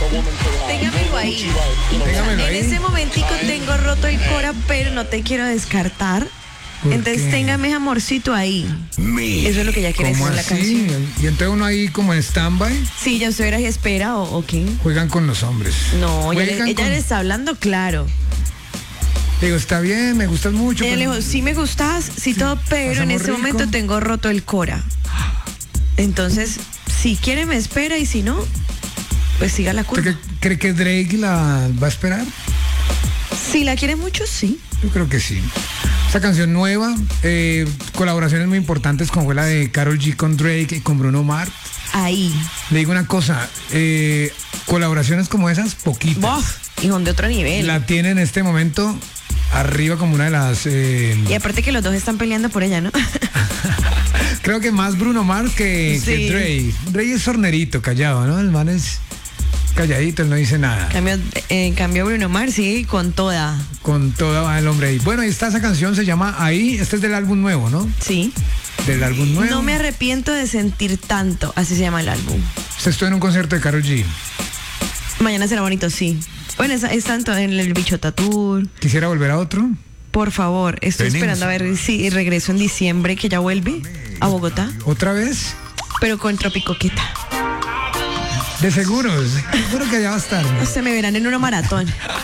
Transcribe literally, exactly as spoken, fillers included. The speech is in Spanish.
Téngamelo ahí. Téngamelo En ahí. ese momentico tengo roto el cora, pero no te quiero descartar. ¿Por Entonces qué? téngame amorcito ahí. Eso es lo que ya quiere ¿Cómo decir la así? canción. Y entonces uno ahí como en stand-by, Sí, ya usted verá y espera o, o qué. juegan con los hombres. No, ella, le, Juegan ella con- le está hablando claro. Digo, está bien, me gustas mucho. Ella le pero- dijo, sí me gustas, sí, todo, pero en pasamos este rico. momento tengo roto el cora. Entonces, si quiere me espera y si no, pues siga la ¿Usted curva. qué- cree que Drake la va a esperar? Si la quiere mucho, sí. Yo creo que sí. Esta canción nueva, eh, colaboraciones muy importantes como fue la de Karol G con Drake y con Bruno Mars. Ahí. Le digo una cosa, eh, colaboraciones como esas, poquitas. Bof, y son de otro nivel. La tiene en este momento arriba como una de las... eh, Y aparte que los dos están peleando por ella, ¿no? creo que más Bruno Mars que, que Sí. Drake. Drake es sornerito, callado, ¿no? El man es calladito, él no dice nada. Cambio, en cambio Bruno Mars, sí, con toda. Con toda va el hombre ahí. Bueno, ahí está esa canción, se llama Ahí. Este es del álbum nuevo, ¿no? Sí. Del álbum nuevo. No me arrepiento de sentir tanto, así se llama el álbum. Usted estuvo en un concierto de Karol G. Mañana será bonito, sí. Bueno, es, es tanto en el Bichota Tour. ¿Quisiera volver a otro? Por favor, estoy Península. esperando a ver si regreso en diciembre, que ya vuelve a Bogotá, ¿Otra vez? pero con Tropicoqueta. De seguro, seguro que allá va a estar. Se me verán en una maratón.